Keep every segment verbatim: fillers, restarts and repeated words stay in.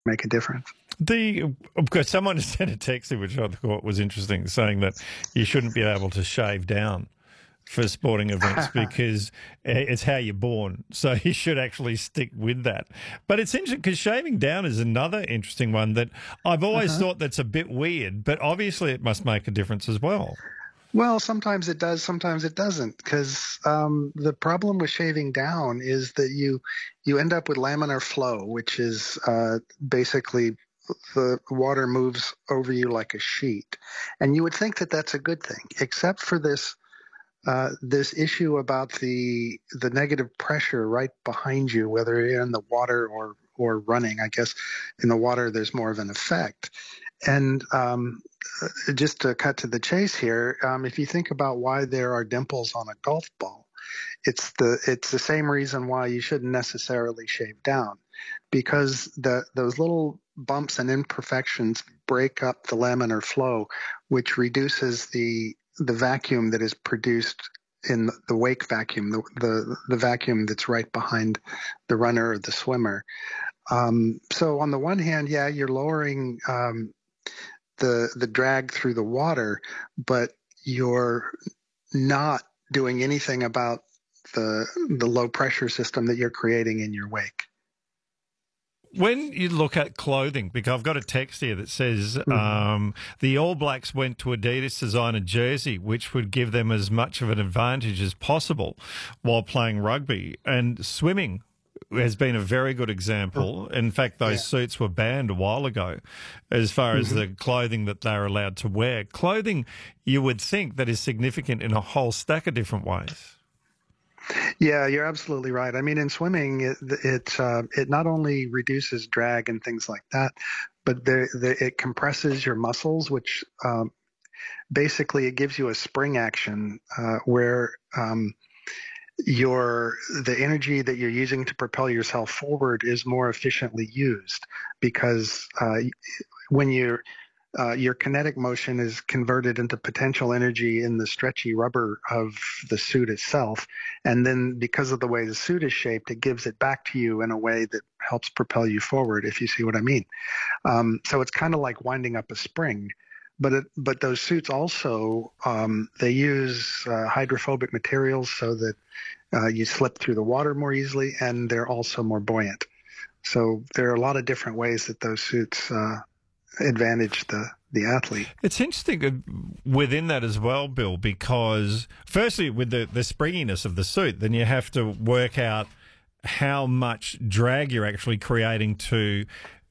make a difference. The because someone sent a text in, which I thought was interesting, saying that you shouldn't be able to shave down for sporting events because it's how you're born. So you should actually stick with that. But it's interesting because shaving down is another interesting one that I've always uh-huh. thought that's a bit weird, but obviously it must make a difference as well. Well, sometimes it does, sometimes it doesn't, because um, the problem with shaving down is that you you end up with laminar flow, which is uh, basically the water moves over you like a sheet. And you would think that that's a good thing, except for this uh, this issue about the the negative pressure right behind you, whether you're in the water or or running. I guess in the water there's more of an effect. And um, just to cut to the chase here, um, if you think about why there are dimples on a golf ball, it's the it's the same reason why you shouldn't necessarily shave down, because the those little bumps and imperfections break up the laminar flow, which reduces the the vacuum that is produced in the wake vacuum, the the, the vacuum that's right behind the runner or the swimmer. Um, so on the one hand, yeah, you're lowering um, the the drag through the water, but you're not doing anything about the the low pressure system that you're creating in your wake. When you look at clothing, because I've got a text here that says mm-hmm. um, the All Blacks went to Adidas to design a jersey which would give them as much of an advantage as possible while playing rugby, and swimming has been a very good example. In fact, those yeah. suits were banned a while ago as far as mm-hmm. the clothing that they're allowed to wear. Clothing, you would think, that is significant in a whole stack of different ways. Yeah, you're absolutely right. I mean, in swimming, it it, uh, it not only reduces drag and things like that, but the, the, it compresses your muscles, which um, basically it gives you a spring action uh, where um, your the energy that you're using to propel yourself forward is more efficiently used, because uh, when you're Uh, your kinetic motion is converted into potential energy in the stretchy rubber of the suit itself. And then because of the way the suit is shaped, it gives it back to you in a way that helps propel you forward, if you see what I mean. Um, so it's kind of like winding up a spring. But it, but those suits also, um, they use uh, hydrophobic materials so that uh, you slip through the water more easily, and they're also more buoyant. So there are a lot of different ways that those suits uh, advantage the the athlete. It's interesting within that as well, Bill, because firstly with the the springiness of the suit, then you have to work out how much drag you're actually creating to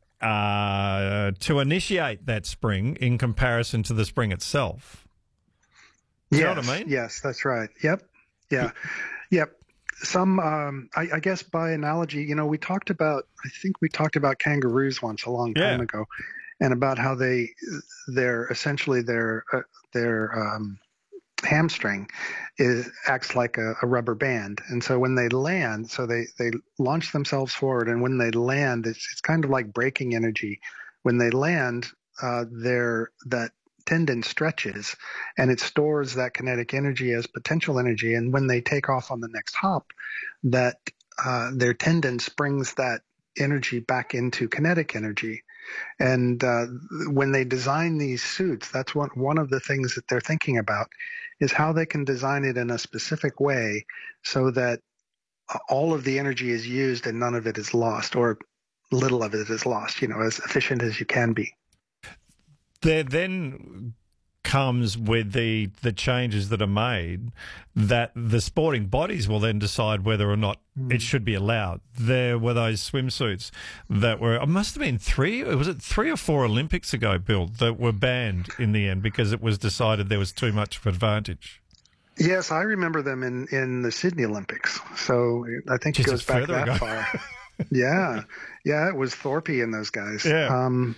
uh, to initiate that spring in comparison to the spring itself. Do you yes, know what I mean? Yes, that's right. Yep. Yeah. Yep. Some, um, I, I guess by analogy, you know, we talked about, I think we talked about kangaroos once a long time yeah. ago, and about how they, they're essentially their uh, their um, hamstring is acts like a, a rubber band, and so when they land, so they they launch themselves forward, and when they land, it's it's kind of like braking energy. When they land, uh, their that tendon stretches, and it stores that kinetic energy as potential energy, and when they take off on the next hop, that uh, their tendon springs that energy back into kinetic energy. And uh, when they design these suits, that's one, one of the things that they're thinking about, is how they can design it in a specific way so that all of the energy is used and none of it is lost, or little of it is lost, you know, as efficient as you can be. There then comes with the the changes that are made that the sporting bodies will then decide whether or not mm. it should be allowed. There were those swimsuits that were, it must have been three, was it three or four Olympics ago, Bill, that were banned in the end because it was decided there was too much of an advantage. Yes, I remember them in, in the Sydney Olympics. So I think Jeez, it goes back that ago. far. yeah. Yeah, it was Thorpe and those guys. Yeah. Um,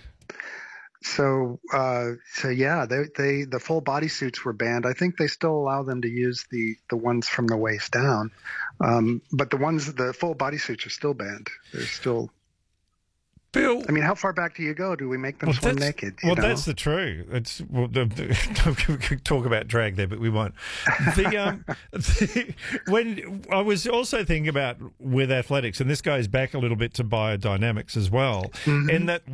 So, uh, so yeah, they, they, the full body suits were banned. I think they still allow them to use the, the ones from the waist down. Um, but the ones, the full body suits are still banned. They're still. Bill, I mean, how far back do you go? Do we make them well, swim that's, naked? you well, know? that's the true. It's well, the, the, we could talk about drag there, but we won't. The, um, the, when I was also thinking about with athletics, and this goes back a little bit to biodynamics as well, Mhm. in that